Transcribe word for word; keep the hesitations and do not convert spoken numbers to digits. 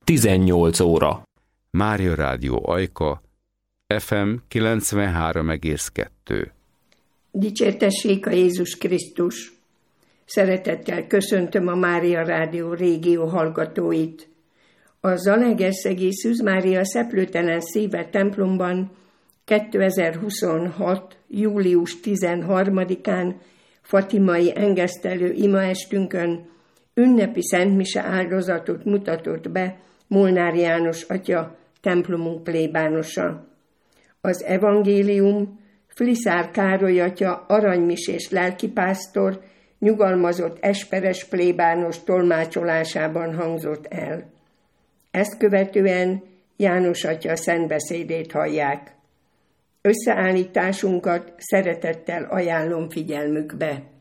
tizennyolc óra. Mária Rádió Ajka, ef em kilencvenhárom egész kettő. Dicsértessék a Jézus Krisztus! Szeretettel köszöntöm a Mária Rádió régió hallgatóit. A Zalaegerszegi Szűz Mária Szeplőtelen Szíve templomban kétezer-huszonhat. július tizenharmadikán fatimai engesztelő imaestünkön ünnepi szentmise áldozatot mutatott be Molnár János atya, templomunk plébánosa. Az evangélium Fliszár Károly atya aranymisés lelkipásztor nyugalmazott esperes plébános tolmácsolásában hangzott el. Ezt követően János atya szentbeszédét hallják. Összeállításunkat szeretettel ajánlom figyelmükbe.